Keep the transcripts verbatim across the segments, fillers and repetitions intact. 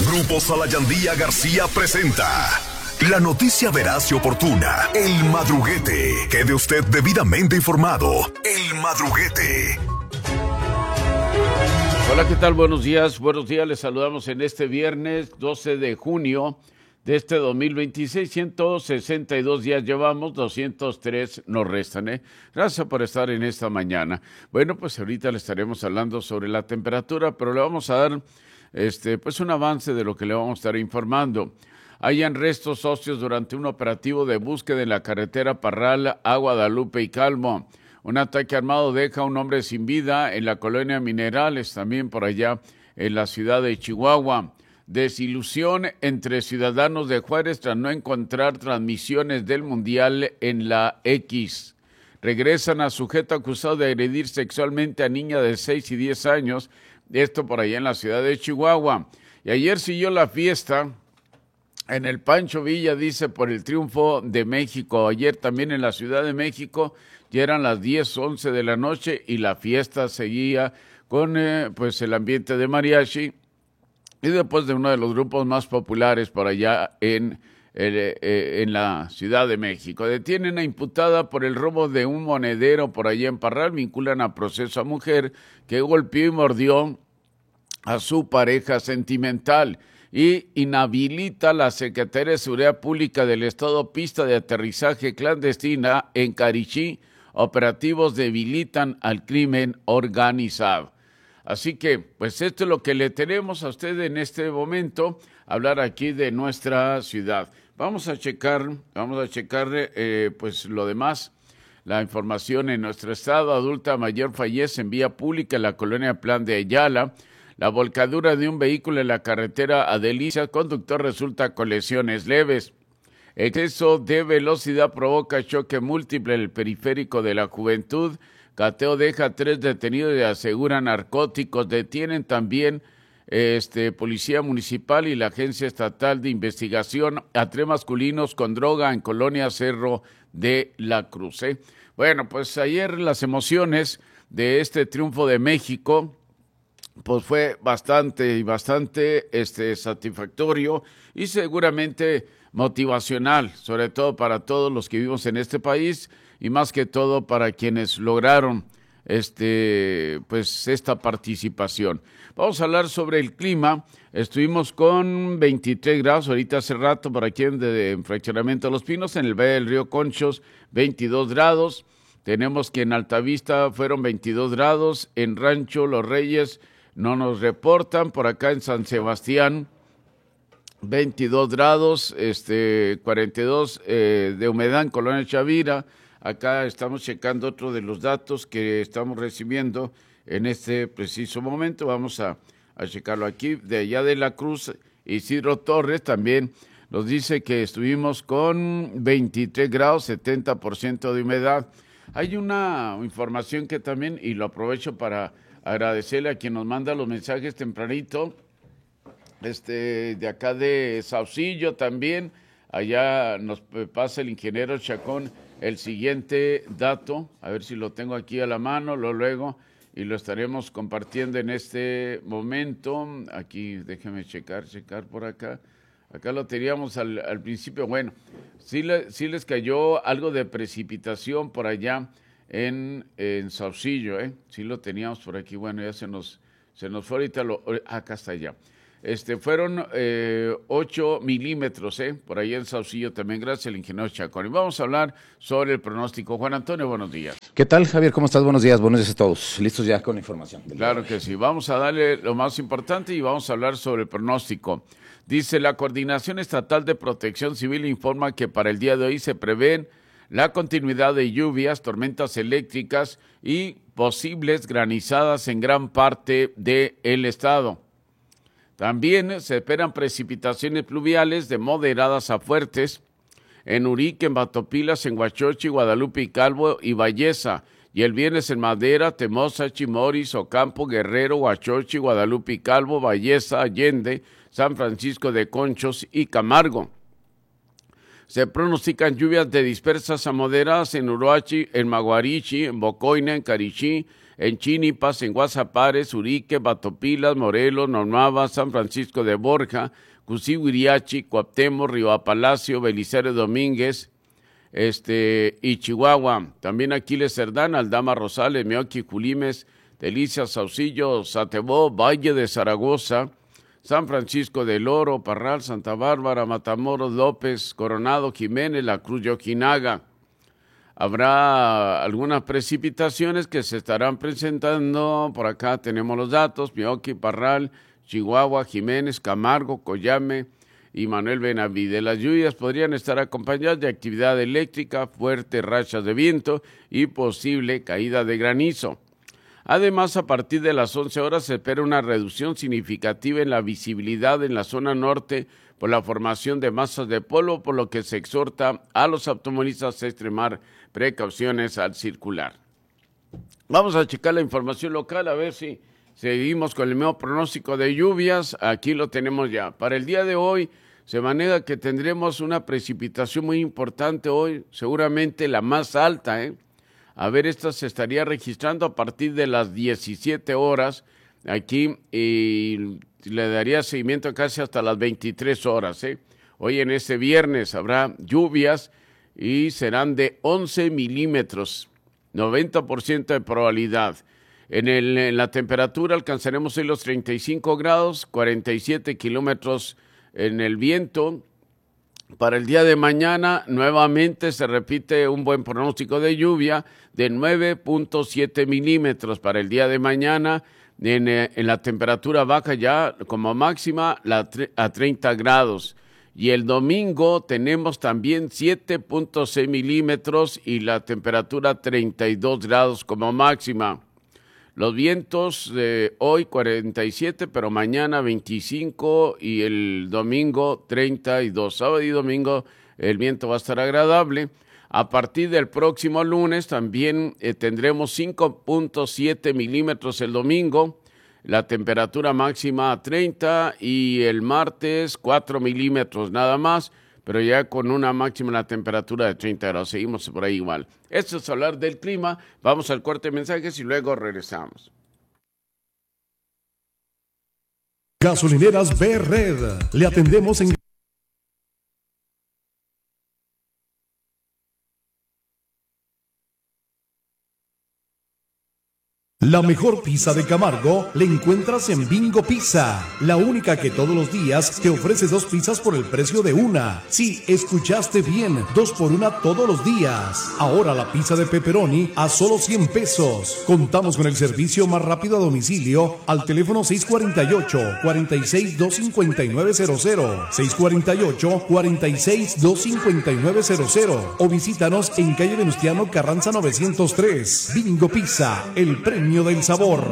Grupo Salayandía García presenta la noticia veraz y oportuna. El Madruguete. Quede usted debidamente informado. El Madruguete. Hola, ¿qué tal? Buenos días. Buenos días. Les saludamos en este viernes doce de junio de este dos mil veintiséis. ciento sesenta y dos días llevamos, doscientos tres nos restan, ¿eh? Gracias por estar en esta mañana. Bueno, pues ahorita le estaremos hablando sobre la temperatura, pero le vamos a dar este, pues un avance de lo que le vamos a estar informando. Hayan restos óseos durante un operativo de búsqueda en la carretera Parral a Guadalupe y Calmo. Un ataque armado deja a un hombre sin vida en la colonia Minerales, también por allá en la ciudad de Chihuahua. Desilusión entre ciudadanos de Juárez tras no encontrar transmisiones del Mundial en la X. Regresan a sujeto acusado de agredir sexualmente a niña de seis y diez años, esto por allá en la ciudad de Chihuahua. Y ayer siguió la fiesta en el Pancho Villa, dice, por el triunfo de México. Ayer también en la Ciudad de México, ya eran las diez, once de la noche y la fiesta seguía con eh, pues el ambiente de mariachi y después de uno de los grupos más populares por allá en, el, eh, en la Ciudad de México. Detienen a imputada por el robo de un monedero por allá en Parral, vinculan a proceso a mujer que golpeó y mordió a su pareja sentimental. Y inhabilita la Secretaría de Seguridad Pública del Estado pista de aterrizaje clandestina en Carichí. Operativos debilitan al crimen organizado. Así que, pues esto es lo que le tenemos a usted en este momento, hablar aquí de nuestra ciudad. Vamos a checar, vamos a checar eh, pues lo demás, la información en nuestro estado. Adulta mayor fallece en vía pública en la colonia Plan de Ayala. La volcadura de un vehículo en la carretera Adelicia, conductor resulta con lesiones leves. Exceso de velocidad provoca choque múltiple en el periférico de la Juventud. Cateo deja a tres detenidos y asegura narcóticos. Detienen también este, Policía Municipal y la Agencia Estatal de Investigación a tres masculinos con droga en Colonia Cerro de la Cruz, ¿eh? Bueno, pues ayer las emociones de este triunfo de México pues fue bastante y bastante este, satisfactorio y seguramente motivacional, sobre todo para todos los que vivimos en este país y más que todo para quienes lograron este, pues, esta participación. Vamos a hablar sobre el clima. Estuvimos con veintitrés grados ahorita hace rato por aquí en, de, en Fraccionamiento de Los Pinos, en el Valle del Río Conchos, veintidós grados. Tenemos que en Altavista fueron veintidós grados, en Rancho Los Reyes no nos reportan, por acá en San Sebastián veintidós grados, este, cuarenta y dos eh, de humedad en Colonia Chavira. Acá estamos checando otro de los datos que estamos recibiendo en este preciso momento. Vamos a, a checarlo aquí. De allá de la Cruz, Isidro Torres también nos dice que estuvimos con veintitrés grados, setenta por ciento de humedad. Hay una información que también, y lo aprovecho para agradecerle a quien nos manda los mensajes tempranito, este, de acá de Saucillo también, allá nos pasa el ingeniero Chacón el siguiente dato, a ver si lo tengo aquí a la mano, lo luego, y lo estaremos compartiendo en este momento. Aquí, déjeme checar, checar por acá. Acá lo teníamos al, al principio. Bueno, sí, le, sí les cayó algo de precipitación por allá en, en Saucillo, ¿eh? Sí lo teníamos por aquí. Bueno, ya se nos, se nos fue ahorita. Lo, acá está ya. Este, fueron eh, ocho milímetros, ¿eh? Por ahí en Saucillo también, gracias al ingeniero Chacón. Y vamos a hablar sobre el pronóstico. Juan Antonio, buenos días. ¿Qué tal, Javier? ¿Cómo estás? Buenos días, buenos días a todos. Listos ya con la información. Claro que sí. Vamos a darle lo más importante y vamos a hablar sobre el pronóstico. Dice, la Coordinación Estatal de Protección Civil informa que para el día de hoy se prevén la continuidad de lluvias, tormentas eléctricas y posibles granizadas en gran parte del estado. También se esperan precipitaciones pluviales de moderadas a fuertes en Urique, en Batopilas, en Huachochi, Guadalupe y Calvo y Valleza. Y el viernes en Madera, Temoza, Chimoris, Ocampo, Guerrero, Huachochi, Guadalupe y Calvo, Valleza, Allende, San Francisco de Conchos y Camargo. Se pronostican lluvias de dispersas a moderadas en Uruachi, en Maguarichi, en Bocoina, en Carichí, en Chinipas, en Guasapares, Urique, Batopilas, Morelos, Nonava, San Francisco de Borja, Cusihuiriachi, Cuauhtémoc, Río Palacio, Belisario Domínguez, este, y Chihuahua. También Aquiles Cerdán, Aldama Rosales, Meoqui, Culimes, Delicias, Saucillo, Satebó, Valle de Zaragoza, San Francisco del Oro, Parral, Santa Bárbara, Matamoros, López, Coronado, Jiménez, La Cruz, Yoquinaga. Habrá algunas precipitaciones que se estarán presentando. Por acá tenemos los datos: Meoqui, Parral, Chihuahua, Jiménez, Camargo, Coyame y Manuel Benavides. Las lluvias podrían estar acompañadas de actividad eléctrica, fuertes rachas de viento y posible caída de granizo. Además, a partir de las once horas se espera una reducción significativa en la visibilidad en la zona norte por la formación de masas de polvo, por lo que se exhorta a los automovilistas a extremar precauciones al circular. Vamos a checar la información local, a ver si seguimos con el nuevo pronóstico de lluvias. Aquí lo tenemos ya. Para el día de hoy se maneja que tendremos una precipitación muy importante hoy, seguramente la más alta, ¿eh? A ver, esta se estaría registrando a partir de las diecisiete horas aquí y le daría seguimiento casi hasta las veintitrés horas. ¿eh? Hoy en este viernes habrá lluvias y serán de once milímetros, noventa por ciento de probabilidad. En, el, en la temperatura alcanzaremos hoy los treinta y cinco grados, cuarenta y siete kilómetros en el viento. Para el día de mañana nuevamente se repite un buen pronóstico de lluvia de nueve punto siete milímetros para el día de mañana. En, en la temperatura baja ya como máxima la, a treinta grados. Y el domingo tenemos también siete punto seis milímetros y la temperatura treinta y dos grados como máxima. Los vientos de hoy cuarenta y siete, pero mañana veinticinco y el domingo treinta y dos. Sábado y domingo el viento va a estar agradable. A partir del próximo lunes también eh, tendremos cinco punto siete milímetros el domingo, la temperatura máxima a treinta y el martes cuatro milímetros nada más, pero ya con una máxima en la temperatura de treinta grados. Seguimos por ahí igual. Esto es hablar del clima. Vamos al corte de mensajes y luego regresamos. Gasolineras B-Red. Le atendemos en... La mejor pizza de Camargo la encuentras en Bingo Pizza, la única que todos los días te ofrece dos pizzas por el precio de una. Sí, escuchaste bien, dos por una todos los días. Ahora la pizza de pepperoni a solo cien pesos. Contamos con el servicio más rápido a domicilio al teléfono seis cuatro ocho, cuatro seis, dos cinco nueve cero cero, seis cuatro ocho, cuatro seis, dos cinco nueve cero cero o visítanos en calle Venustiano Carranza novecientos tres. Bingo Pizza, el premio del sabor.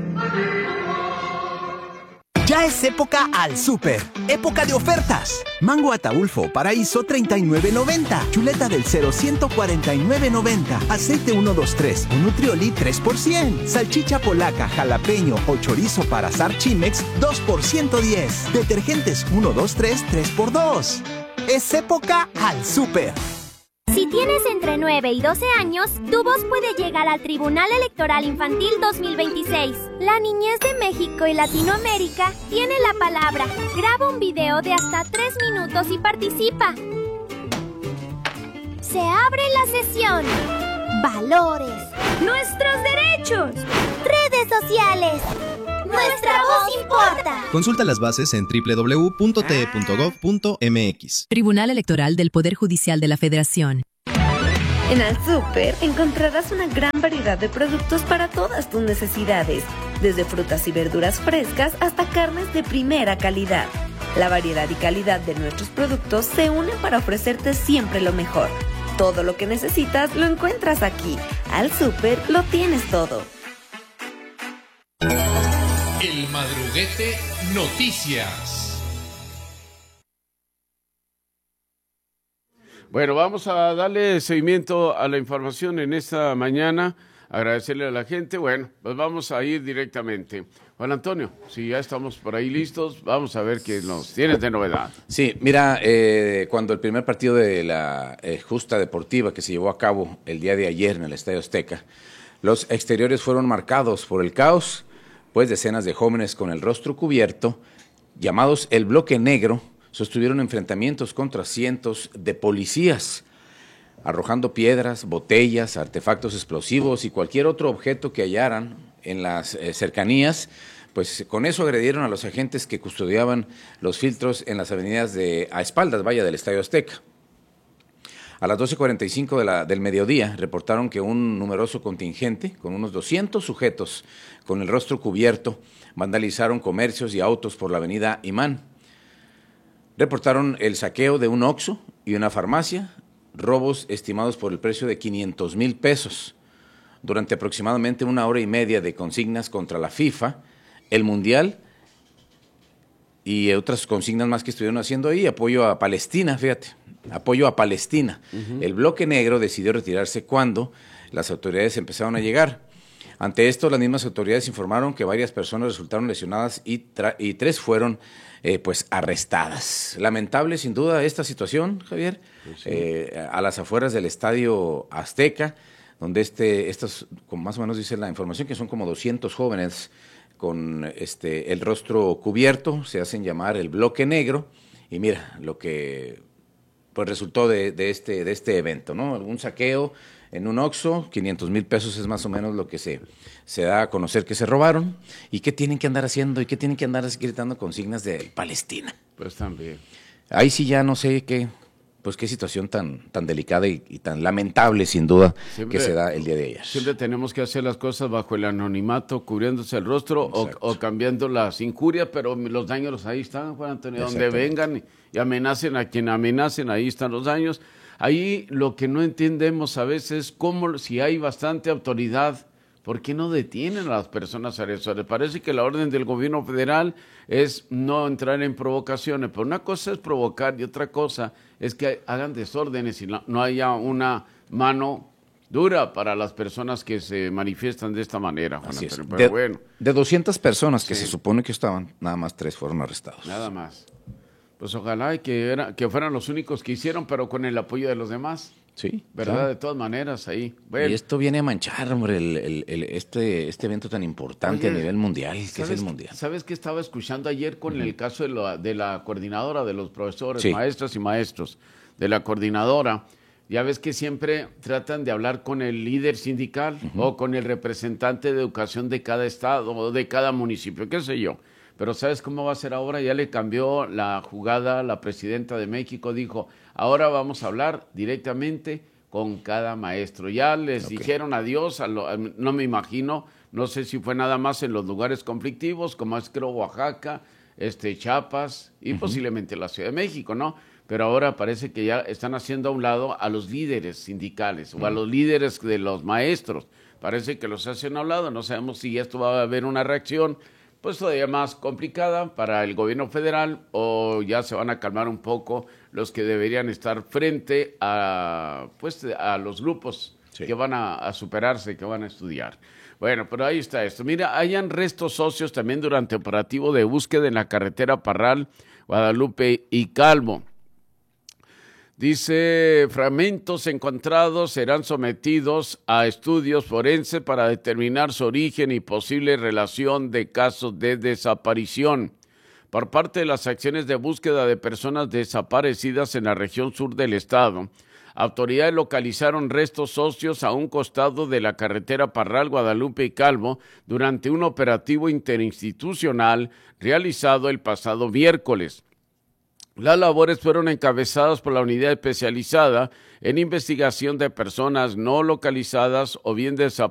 Ya es época al súper. Época de ofertas. Mango Ataulfo Paraíso treinta y nueve noventa. Chuleta del cero ciento cuarenta y nueve noventa. Aceite ciento veintitrés o Nutrioli tres por cien. Salchicha polaca, jalapeño o chorizo para asar Chimex dos por ciento diez. Detergentes ciento veintitrés tres por dos. Es época al súper. Si tienes entre nueve y doce años, tu voz puede llegar al Tribunal Electoral Infantil dos mil veintiséis. La niñez de México y Latinoamérica tiene la palabra. Graba un video de hasta tres minutos y participa. Se abre la sesión. Valores. Nuestros derechos. Redes sociales. Nuestra voz importa. Consulta las bases en doble u doble u doble u punto t e punto gov punto m x. Tribunal Electoral del Poder Judicial de la Federación. En Al Súper encontrarás una gran variedad de productos para todas tus necesidades, desde frutas y verduras frescas hasta carnes de primera calidad. La variedad y calidad de nuestros productos se unen para ofrecerte siempre lo mejor. Todo lo que necesitas lo encuentras aquí. Al Súper lo tienes todo. El Madruguete Noticias. Bueno, vamos a darle seguimiento a la información en esta mañana, agradecerle a la gente. Bueno, pues vamos a ir directamente. Juan Antonio, si ya estamos por ahí listos, vamos a ver qué nos tienes de novedad. Sí, mira, eh, cuando el primer partido de la eh, justa deportiva que se llevó a cabo el día de ayer en el Estadio Azteca, Los exteriores fueron marcados por el caos, pues decenas de jóvenes con el rostro cubierto, llamados el Bloque Negro, sostuvieron enfrentamientos contra cientos de policías, arrojando piedras, botellas, artefactos explosivos y cualquier otro objeto que hallaran en las eh, cercanías. Pues con eso agredieron a los agentes que custodiaban los filtros en las avenidas de a espaldas, vaya, del Estadio Azteca. A las doce cuarenta y cinco de la, del mediodía reportaron que un numeroso contingente, con unos doscientos sujetos con el rostro cubierto, vandalizaron comercios y autos por la avenida Imán. Reportaron el saqueo de un Oxxo y una farmacia, robos estimados por el precio de quinientos mil pesos. Durante aproximadamente una hora y media de consignas contra la FIFA, el Mundial y otras consignas más que estuvieron haciendo ahí, apoyo a Palestina, fíjate, apoyo a Palestina. Uh-huh. El Bloque Negro decidió retirarse cuando las autoridades empezaron a llegar. Ante esto, las mismas autoridades informaron que varias personas resultaron lesionadas y, tra- y tres fueron eh, pues arrestadas. Lamentable, sin duda, esta situación, Javier, pues sí. eh, a las afueras del Estadio Azteca, donde este, estos, como más o menos dice la información, que son como doscientos jóvenes con este el rostro cubierto, se hacen llamar el Bloque Negro, y mira lo que pues resultó de, de este de este evento, ¿no? Un saqueo en un Oxxo, quinientos mil pesos es más o menos lo que se, se da a conocer que se robaron. ¿Y qué tienen que andar haciendo? ¿Y qué tienen que andar gritando consignas de Palestina? Pues también. Ahí sí ya no sé qué, pues qué situación tan, tan delicada y, y tan lamentable, sin duda, siempre, que se da el día de ayer. Siempre tenemos que hacer las cosas bajo el anonimato, cubriéndose el rostro o, o cambiando las injurias, pero los daños ahí están, Juan Antonio, donde vengan y, y amenacen a quien amenacen, ahí están los daños. Ahí lo que no entendemos a veces es cómo, si hay bastante autoridad, ¿por qué no detienen a las personas agresoras? Parece que la orden del gobierno federal es no entrar en provocaciones, pero una cosa es provocar y otra cosa es que hagan desórdenes y no, no haya una mano dura para las personas que se manifiestan de esta manera. Juan Así es. Antonio, pero de, bueno. de doscientas personas que Sí. se supone que estaban, nada más tres fueron arrestados. Nada más. Pues ojalá que, era, que fueran los únicos que hicieron, pero con el apoyo de los demás. Sí. ¿Verdad? Claro. De todas maneras, ahí. Bueno. Y esto viene a manchar, hombre, el, el, el, este, este evento tan importante Oye, a nivel mundial, que es el ¿sabes- mundial. ¿Sabes qué estaba escuchando ayer con uh-huh. el caso de la, de la coordinadora de los profesores, Sí. maestras y maestros, de la coordinadora? Ya ves que siempre tratan de hablar con el líder sindical uh-huh. o con el representante de educación de cada estado o de cada municipio, qué sé yo. Pero ¿sabes cómo va a ser ahora? Ya le cambió la jugada la presidenta de México, dijo, ahora vamos a hablar directamente con cada maestro. Ya les okay. dijeron adiós, a lo, no me imagino, no sé si fue nada más en los lugares conflictivos, como es creo Oaxaca, este, Chiapas y uh-huh. posiblemente la Ciudad de México, ¿no? Pero ahora parece que ya están haciendo a un lado a los líderes sindicales uh-huh. o a los líderes de los maestros. Parece que los hacen a un lado, no sabemos si esto va a haber una reacción pues todavía más complicada para el gobierno federal o ya se van a calmar un poco los que deberían estar frente a pues a los grupos sí. que van a, a superarse, que van a estudiar. Bueno, pero ahí está esto. Mira, hayan restos óseos también durante operativo de búsqueda en la carretera Parral, Guadalupe y Calvo. Dice, fragmentos encontrados serán sometidos a estudios forenses para determinar su origen y posible relación de casos de desaparición. Por parte de las acciones de búsqueda de personas desaparecidas en la región sur del estado, autoridades localizaron restos óseos a un costado de la carretera Parral, Guadalupe y Calvo durante un operativo interinstitucional realizado el pasado miércoles. Las labores fueron encabezadas por la unidad especializada en investigación de personas no localizadas o bien desaparecidas